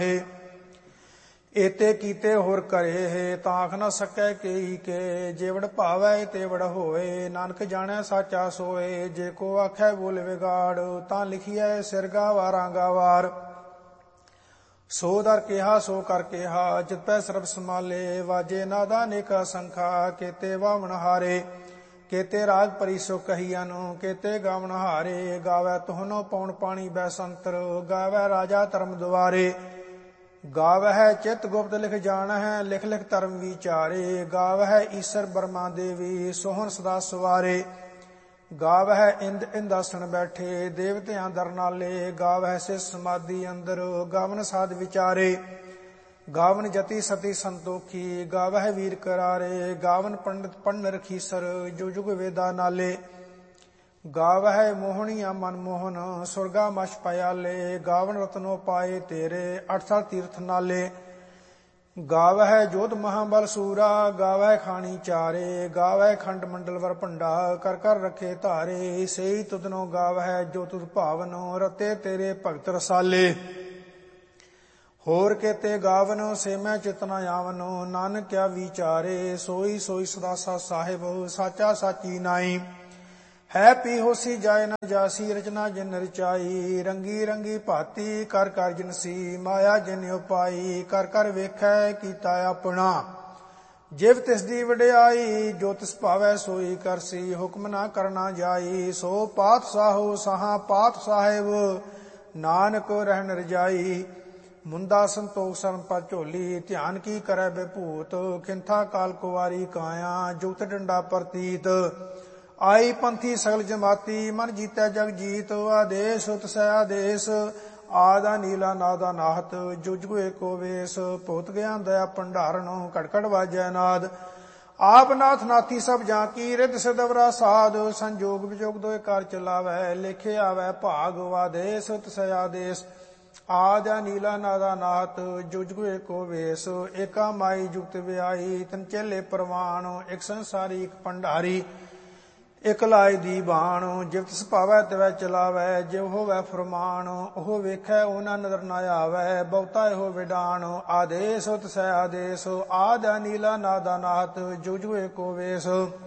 एते कीते होर करे है ताख न सकै केई के जेवड़ भावै तेवड़ होए नानक जाने साचा सोए जे को आखै बोल विगाड़ तां लिखिए सिर गावारां गावार सो दर केहा सो कर केहा जित पै सरब समाले वाजे नादा नेका संखा केते वामन हारे केते राग परिसो कहियनु केते गावन हारे गावै तुहनो पौन पानी बैसंतर गावै राजा धर्म द्वारे गावह चित गुप्त लिख जान है लिख लिख धर्म विचारे गावह ईश्वर ब्रह्मा देवी सोहन सदा सवारे गावह इंद इंदासन बैठे देवतियां दर नाले गावह से समाधि अंदर गावन साध विचारे गावन जति सती संतोखी गावह वीर करारे गावन पंडित पंड रखीसर जो जुग वेदा नाले गावह मोहनिया मनमोहन सुरगा मश पयाले गावन रत्नो पाए तेरे 8 तीर्थ नाले गावह जोध महाबल सूरा गावह खानी चारे गावह खंड मंडल वर भंडा कर कर रखे धारे सेई तुदनो गावह जो तुद भावनो रते तेरे भगत रसाले होर केते गावन से मैं चितना आवनो नानक क्या विचारे सोई सोई सदासा साहिब साचा साची नाई है पी होसी जाय न जासी रचना जिन रचाई रंगी रंगी भाती कर कर जिनसी माया जिन उपाई कर कर वेखै कीता अपना जिव तिस दी वडियाई जो तिस भावै सोई करसी हुक्म ना करना जाई सो पात साहो सहा पात साहिब नानक रहन रजाई मुंदा संतोख सरम पर झोली ध्यान की करे बेभूत खिंथा काल कुवारी काया जुगत डंडा प्रतीत आई पंथी सगल जमाती मन जीतै जग जीत आदेश तसै आदेश आदा नीला नादा नाहत जुजगु एको वेश भूत ज्ञान दया भंडारण कड़कड़ वाजै नाद आप नाथ नाथी सब जाकी रिद सिदवरा साध संजोग विजोग दोए कार चलावै लेखे आवै भाग आदेश तसै आदेश आदा नीला नादा नाहत जुजगु एको वेश एका माई जुगत व्याई तन चेले परवान एक संसारी एक भंडारी इक लाए दी बाण जिव तिस भावै तिवै चलावै जिव होवै फरमान ओह वेखै ओना नदर न आवै बहुता एहो विडान आदेश तसै आदेश आदि नीला नादा नाहत जुग जुग एको वेश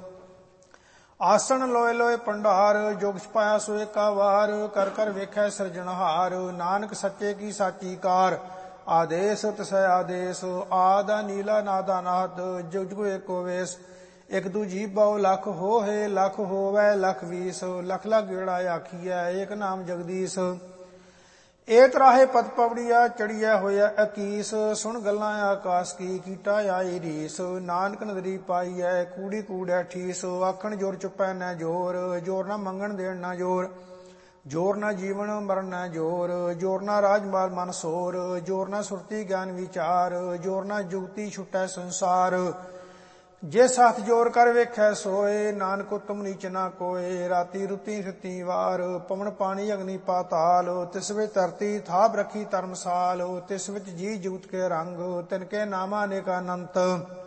आसन लोए लोए भंडार जोग छपाया सो एका वार कर कर वेखै सिरजनहार नानक सच्चे की साची कार आदेश तसै आदेश आदि नीला नादा नाहत जुग जुग एको वेश एक दूजी बहु लख हो है लख होवै लख 20 लख लख गेड़ा आखिया एक नाम जगदीश ए तराहे पत पवड़िया चढ़िया होया 21 सुन गल्लां आकाश की कीटा आई रीस नानक नदरी पाई है कूड़ी कूड़ै ठीस आखण जोर चुपै न जोर जोर न मंगण देण न जोर जोर न जीवन मरण न जोर जोर न राजमाल मन सोर जोर न सुरती ज्ञान विचार जोर न जुगती छुटै संसार जे साथ जोर कर वेखै सोए नानक उत्तम नीच ना कोय राती रुती सिती वार पवन पानी अग्नि पाताल तिस विच धरती थाप रखी धर्मसाल तिस विच जी जूत के रंग तिनके नामा अनेक अनंत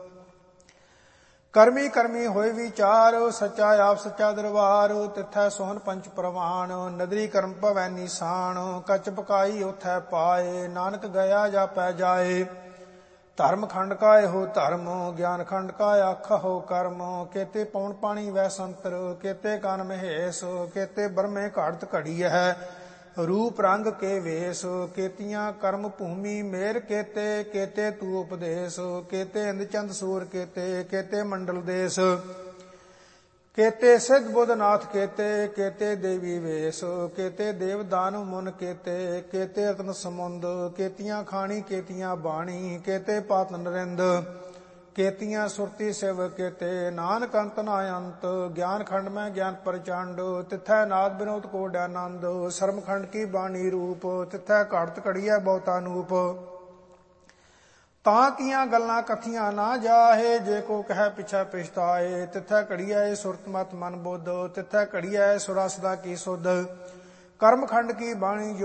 करमी करमी होए विचार सच्चा आप सच्चा दरबार तिथै सोहन पंच प्रवान नगरी कर्म भवै निशान कच पकाई उथै पाए नानक गया जापै जाए धर्म खंड का हो धर्म ज्ञान खंड का आख हो कर्म केते पौन पानी वै संतर केते कान महेश केते ब्रह्मे घाड़त घड़ी है रूप रंग के वेश केतियां कर्म भूमि मेर केते केते तू उपदेश केते इंद चंद सूर केते केते मंडल देश केते सिद्ध बुद्धनाथ केते केते देवी वेश केते देव दानव मुन केते केते रत्न समुंद केतियां खानी केतियां बाणी केते पात नरिंद केतियां सुरती शिव केते नानक अंत ना अंत ज्ञान खंड में ज्ञान प्रचंड तिथै नाद विनोद को आनंद शर्म खंड की बाणी रूप तिथै घड़त घड़िया बहुता नूप ਤਾਂ ਕੀਆਂ ਗੱਲਾਂ ਕਥੀਆਂ ਨਾ ਜਾਹੇ ਜੇ ਕੋ ਕਹਿ ਪਿਛੈ ਪਛਤਾਏ ਤਿਥੈ ਘੜੀਐ ਸੁਰਤ ਮਤ ਮਨ ਬੁੱਧ ਤਿਥੈ ਘੜੀਐ ਸੁਰਾ ਸਦਾ ਕੀ ਸੁਧ कर्म खंड की बाणी